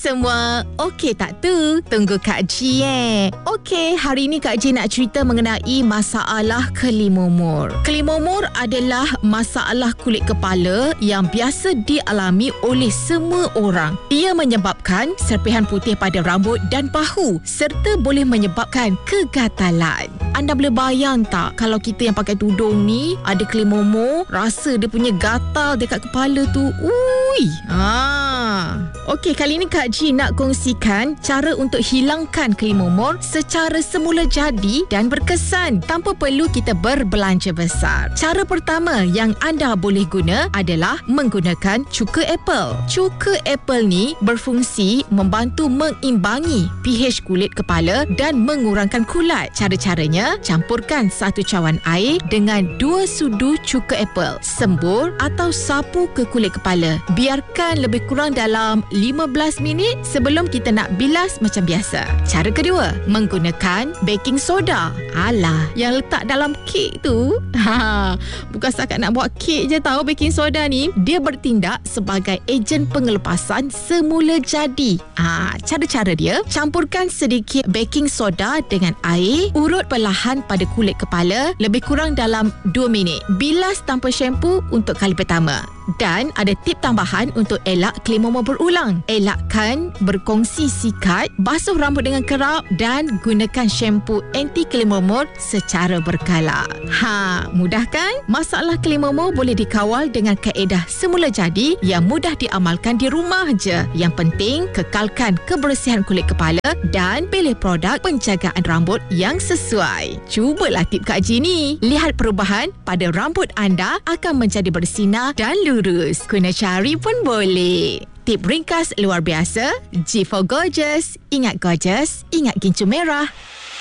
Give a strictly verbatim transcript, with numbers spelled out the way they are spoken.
semua, okey tak tu? Tunggu Kak G eh. Okey, hari ini Kak G nak cerita mengenai masalah kelimumur. Kelimumur adalah masalah kulit kepala yang biasa dialami oleh semua orang. Ia menyebabkan serpihan putih pada rambut dan bahu serta boleh menyebabkan kegatalan. Anda boleh bayang tak kalau kita yang pakai tudung ni ada kelimumur, rasa dia punya gatal dekat kepala tu. Ui. Ah. Okey, kali ni Kak G nak kongsikan cara untuk hilangkan kelimumur secara semula jadi dan berkesan tanpa perlu kita berbelanja besar. Cara pertama yang anda boleh guna adalah menggunakan cuka apple. Cuka apple ni berfungsi membantu mengimbangi pH kulit kepala dan mengurangkan kulat. Cara-caranya, campurkan satu cawan air dengan dua sudu cuka apple. Sembur atau sapu ke kulit kepala. Biarkan lebih kurang dalam lima belas minit sebelum kita nak bilas macam biasa. Cara kedua, menggunakan baking soda. Alah, yang letak dalam kek tu. Ha, bukan setakat nak buat kek je tahu baking soda ni. Dia bertindak sebagai ejen pengelepasan semula jadi. Ha, cara-cara dia, campurkan sedikit baking soda dengan air, urut perlahan pada kulit kepala lebih kurang dalam dua minit. Bilas tanpa shampoo untuk kali pertama. Dan ada tip tambahan untuk elak kelimumur berulang. Elakkan berkongsi sikat, basuh rambut dengan kerap dan gunakan shampoo anti kelimumur secara berkala. Ha, mudah kan? Masalah kelimumur boleh dikawal dengan kaedah semula jadi yang mudah diamalkan di rumah je. Yang penting, kekalkan kebersihan kulit kepala dan pilih produk penjagaan rambut yang sesuai. Cubalah tip Kak G ni. Lihat perubahan pada rambut anda akan menjadi bersinar dan lurus. Guna cari pun boleh. Tip ringkas luar biasa. G for Gorgeous. Ingat gorgeous, ingat gincu merah.